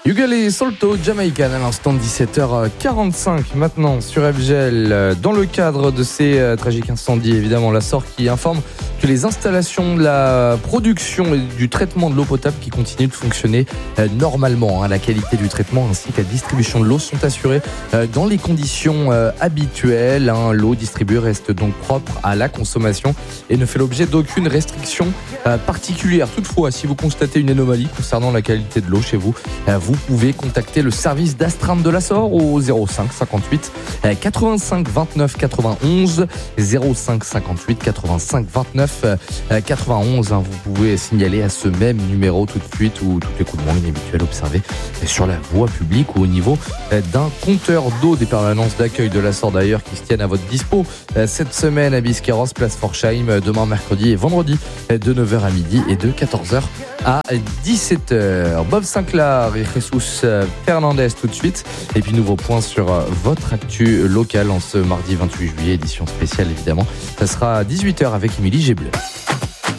Huguel et Solto, Jamaican, à l'instant de 17h45 maintenant sur FGL. Dans le cadre de ces tragiques incendies, évidemment, la SOR qui informe que les installations de la production et du traitement de l'eau potable qui continuent de fonctionner normalement. La qualité du traitement ainsi que la distribution de l'eau sont assurées dans les conditions habituelles. L'eau distribuée reste donc propre à la consommation et ne fait l'objet d'aucune restriction particulière. Toutefois, si vous constatez une anomalie concernant la qualité de l'eau chez vous, vous pouvez contacter le service d'astreinte de la SOR au 05 58 85 29 91 05 58 85 29 91. Vous pouvez signaler à ce même numéro tout de suite ou tous les coups de moins inhabituels observés sur la voie publique ou au niveau d'un compteur d'eau. Des permanences d'accueil de la SOR d'ailleurs qui se tiennent à votre dispo cette semaine à Biscarrosse, place Forchheim, demain mercredi et vendredi de 9h à midi et de 14h à 17h. Bob Sinclair et Jesus Fernandez tout de suite. Et puis nouveau point sur votre actu locale en ce mardi 28 juillet, édition spéciale évidemment. Ça sera à 18h avec Émilie Gébleu.